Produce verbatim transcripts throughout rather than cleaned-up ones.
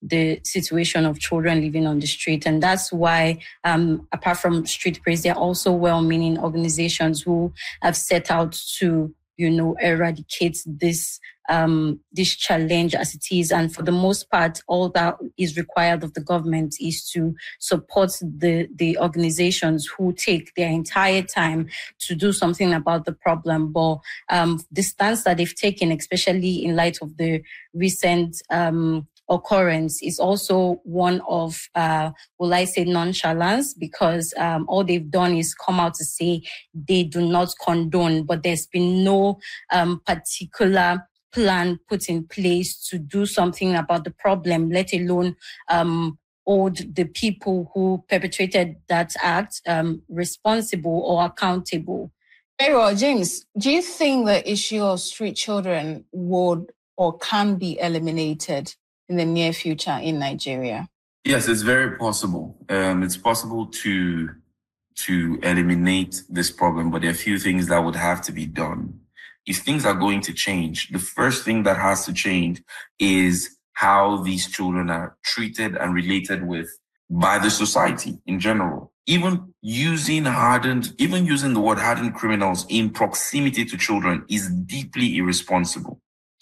the situation of children living on the street. And that's why, um, apart from Street Praise, there are also well-meaning organizations who have set out to, you know, eradicate this um, this challenge as it is. And for the most part, all that is required of the government is to support the, the organizations who take their entire time to do something about the problem. But um, the stance that they've taken, especially in light of the recent um, occurrence, is also one of, uh, will I say, nonchalance, because um, all they've done is come out to say they do not condone, but there's been no um, particular plan put in place to do something about the problem, let alone um, hold the people who perpetrated that act um, responsible or accountable. Very well, James, do you think the issue of street children would or can be eliminated in the near future in Nigeria? Yes, it's very possible. Um, it's possible to to eliminate this problem, but there are a few things that would have to be done. If things are going to change, the first thing that has to change is how these children are treated and related with by the society in general. Even using hardened, even using the word hardened criminals in proximity to children is deeply irresponsible.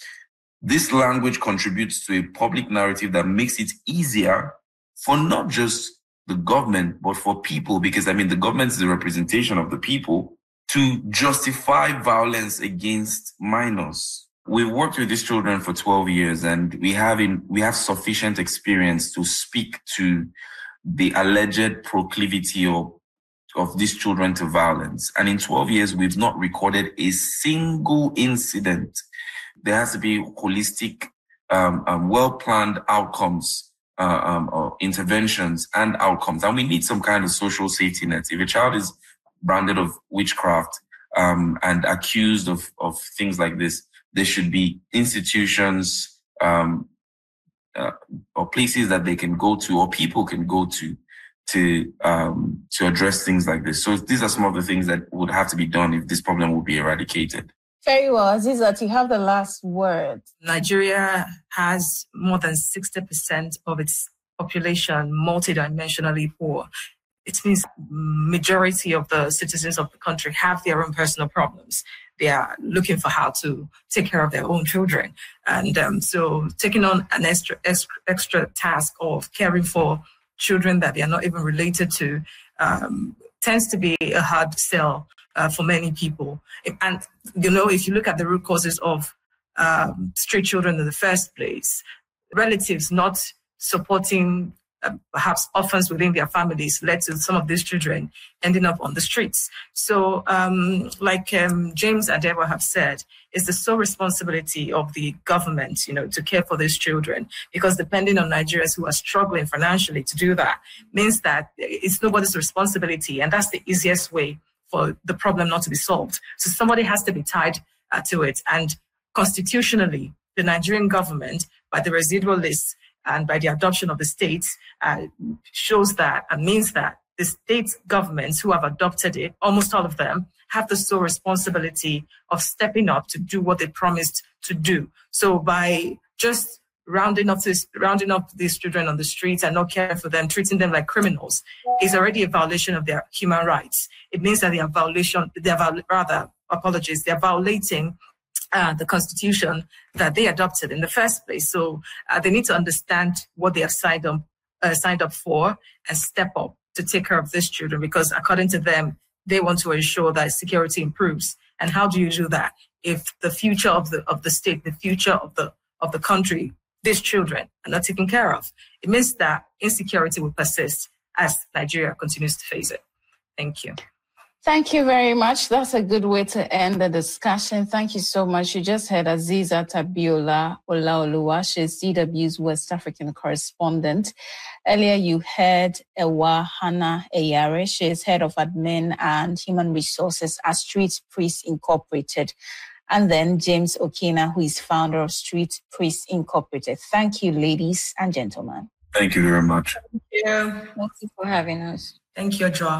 This language contributes to a public narrative that makes it easier for not just the government, but for people, because I mean, the government is the representation of the people, to justify violence against minors. We've worked with these children for twelve years, and we have in, we have sufficient experience to speak to the alleged proclivity of, of these children to violence. And in twelve years, we've not recorded a single incident. There has to be holistic, um, um, well-planned outcomes, uh, um, or interventions and outcomes. And we need some kind of social safety net. If a child is branded of witchcraft um, and accused of, of things like this, there should be institutions um, uh, or places that they can go to or people can go to to um, to address things like this. So these are some of the things that would have to be done if this problem would be eradicated. Very well. Azizat, you have the last word. Nigeria has more than sixty percent of its population multidimensionally poor. It means majority of the citizens of the country have their own personal problems. They are looking for how to take care of their own children. And um, so taking on an extra, extra extra task of caring for children that they are not even related to um, tends to be a hard sell uh, for many people. And, you know, if you look at the root causes of um, street children in the first place, relatives not supporting Uh, perhaps orphans within their families led to some of these children ending up on the streets. So um, like um, James and Deborah have said, it's the sole responsibility of the government, you know, to care for these children, because depending on Nigerians who are struggling financially to do that means that it's nobody's responsibility. And that's the easiest way for the problem not to be solved. So somebody has to be tied uh, to it. And constitutionally, the Nigerian government, by the residual list, and by the adoption of the states, uh, shows that and means that the state governments who have adopted it, almost all of them, have the sole responsibility of stepping up to do what they promised to do. So by just rounding up this, rounding up these children on the streets and not caring for them, treating them like criminals, is already a violation of their human rights. It means that they are violation, they are rather apologies, they are violating Uh, the constitution that they adopted in the first place. So uh, they need to understand what they have signed up, uh, signed up for and step up to take care of these children, because according to them, they want to ensure that security improves. And how do you do that if the future of the of the state, the future of the of the country, these children are not taken care of? It means that insecurity will persist as Nigeria continues to face it. Thank you. Thank you very much. That's a good way to end the discussion. Thank you so much. You just heard Azizat Abiola Olaoluwa. She's D W's West African correspondent. Earlier, you heard Ewa Hannah Eyare. She is head of admin and human resources at Street Praise Incorporated. And then James Okena, who is founder of Street Praise Incorporated. Thank you, ladies and gentlemen. Thank you very much. Thank you. Thank you for having us. Thank you, Joa.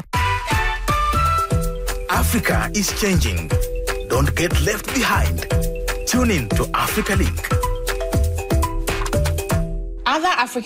Africa is changing. Don't get left behind. Tune in to Africa Link. Other African